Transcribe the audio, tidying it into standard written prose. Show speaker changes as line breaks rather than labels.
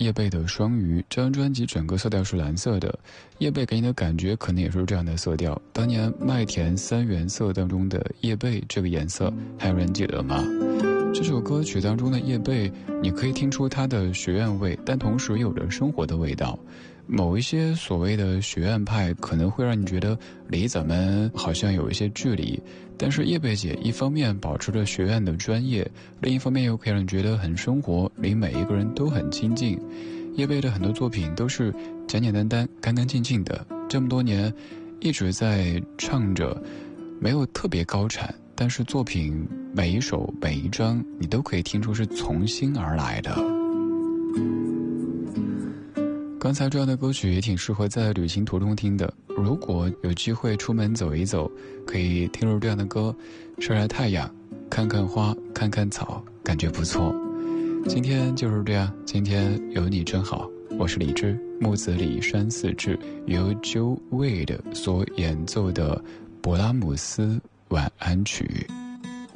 叶蓓的《双鱼》。这张专辑整个色调是蓝色的，叶蓓给你的感觉可能也是这样的色调。当年麦田三原色当中的叶蓓这个颜色，还有人记得吗？这首歌曲当中的叶蓓，你可以听出它的学院味，但同时有着生活的味道。某一些所谓的学院派可能会让你觉得离咱们好像有一些距离，但是叶蓓姐一方面保持着学院的专业，另一方面又可以让你觉得很生活，离每一个人都很亲近。叶蓓的很多作品都是简简单单干干净净的，这么多年一直在唱着，没有特别高产，但是作品每一首每一张你都可以听出是从心而来的。刚才这样的歌曲也挺适合在旅行途中听的，如果有机会出门走一走，可以听入这样的歌，晒晒太阳，看看花，看看草，感觉不错。今天就是这样，今天有你真好。我是李志，木子李山四志，由 Joe Wade 所演奏的勃拉姆斯晚安曲。